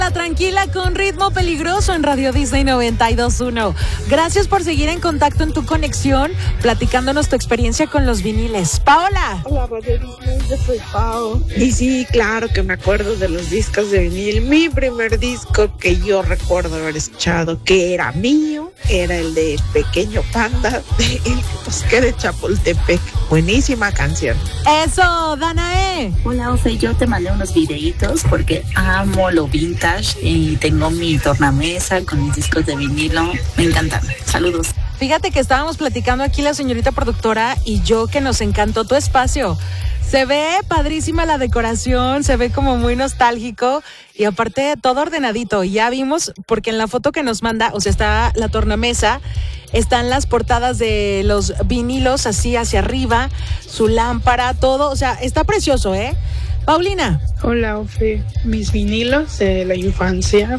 Tranquila con ritmo peligroso en Radio Disney 92.1. Gracias por seguir en contacto en tu conexión, platicándonos tu experiencia con los viniles. Paola. Hola, Radio Disney, yo soy Pao. Y sí, claro que me acuerdo de los discos de vinil. Mi primer disco que yo recuerdo haber escuchado, que era mío, era el de Pequeño Panda, de El Bosque de Chapultepec. Buenísima canción. Eso, Danae. Hola, Ofe, yo te mandé unos videitos porque amo lo vintage y tengo mi tornamesa con mis discos de vinilo. Me encantan. Saludos. Fíjate que estábamos platicando aquí la señorita productora y yo, que nos encantó tu espacio. Se ve padrísima la decoración, se ve como muy nostálgico y aparte todo ordenadito. Ya vimos, porque en la foto que nos manda, o sea, está la tornamesa, están las portadas de los vinilos así hacia arriba, su lámpara, todo, o sea, está precioso, ¿eh? Paulina. Hola, Ofe. Mis vinilos de la infancia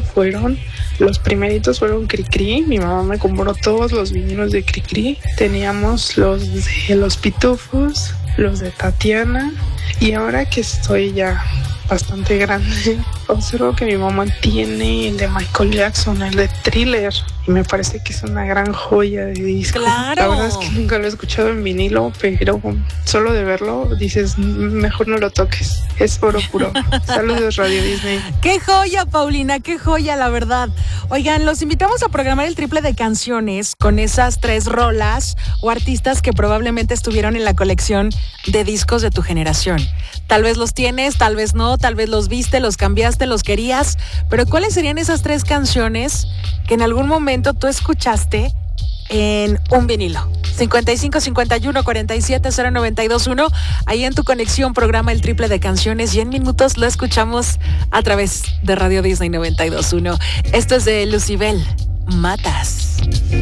los primeritos fueron Cricri. Mi mamá me compró todos los vinilos de Cricri. Teníamos los de Los Pitufos, los de Tatiana, y ahora que estoy ya bastante grande, observo que mi mamá tiene el de Michael Jackson, el de Thriller, y me parece que es una gran joya de disco. Claro. La verdad es que nunca lo he escuchado en vinilo, pero solo de verlo dices, mejor no lo toques, es oro puro. Saludos, Radio Disney. ¡Qué joya, Paulina! ¡Qué joya, la verdad! Oigan, los invitamos a programar el triple de canciones con esas 3 rolas o artistas que probablemente estuvieron en la colección de discos de tu generación. Tal vez los tienes, tal vez no, tal vez los viste, los cambiaste, los querías, pero ¿cuáles serían esas 3 canciones que en algún momento tú escuchaste en un vinilo? 55 51 47 0921. Ahí en tu conexión programa el triple de canciones y en minutos lo escuchamos a través de Radio Disney 92.1. Esto es de Lucibel, Matas.